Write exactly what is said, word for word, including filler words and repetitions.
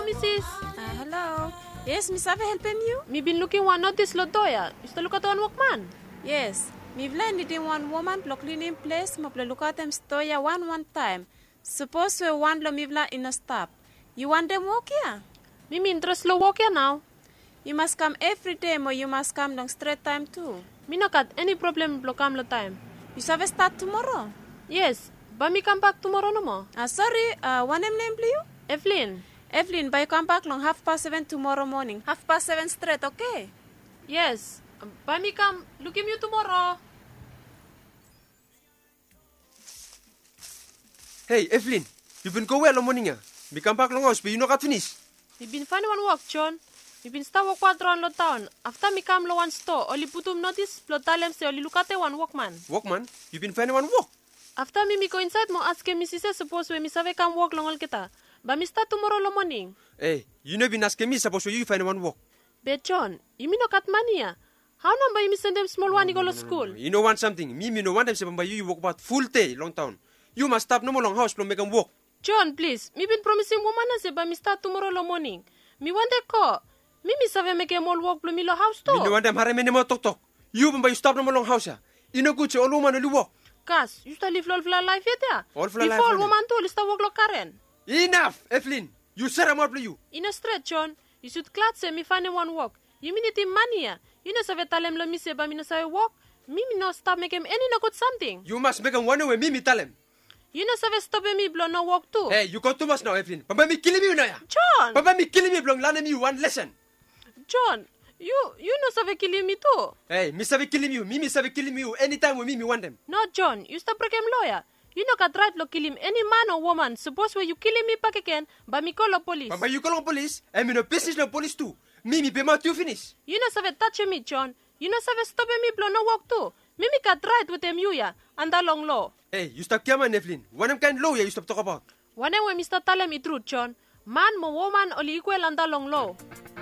missus. Uh, hello. Yes, Miss Ave helping you? Me been looking one notice lotoya. Used to look at one workman. Yes. Me blind needing one woman block cleaning place. Mo look at them stoya one one time. Suppose we want lo mivla in a stop. You want them walk here? Me me interest lo walk here now. You must come every day, or you must come long straight time too. Me no got any problem block am lo time. You shall start tomorrow? Yes. But me come back tomorrow no more. Ah, uh, sorry. Uh, one name name please? Evelyn. Evelyn, but you come back long half past seven tomorrow morning. Half past seven straight, okay? Yes. But me come look at you tomorrow. Hey, Evelyn. You been go well on morning, ah? Me come back long house, but you not got finish. Me been find one work, John. Me been start work quadro on lo town. After me come lo one store, only put um notice, lo talem say only look at one workman. Workman? You been find one work? After me me go inside mo ask missus suppose we me save come work long all kita. But me start tomorrow lo morning. Hey, you know been asking me suppose you find one work. But John, you mean no got money ah? How number you me send them small one no, go no, to no, school? No, no. You know want something? Me me no want them say by you you work about full day long town. You must stop no more long house to make them work. John, please. Me been promising woman say but me start tomorrow lo morning. Me want the call. Me me save make them all work me lo house to. Me no want them hare me no more talk talk. You by you stop no more long house. You know good say all woman only work. Kas, you still live all for life yet ya? All for life. Before woman too, you still work lo Karen. Enough, Evelyn. You said I'm up to you. In a straight, John. You should glad say me find one work. You mean it in money ya? You know save talem lo me say but me no say work. Me me no stop make him any no good something. You must make him one way me me tell him. You know save stop me blow no work too. Hey, you got too much now, Evelyn. Papa me killing me now ya. John. Papa me killing me blong learning me one lesson. John, you you know save killing me too. Hey, me save killing you. Me me save killing you anytime with me me want them. No, John, you stop break him lawyer. You know got right lo kill him any man or woman. Suppose when you killing me back again, but me call the police. Papa you call the police? I mean no business no police too. Me me pay my you finish. You know save touch me, John. You know save stop me blow no work too. Me me got right with them you ya and that long law. Hey, you stop coming, Evelyn. One of kind law ya you stop talk about. When we Mister tell me truth, John. Man mo woman only equal and that long law.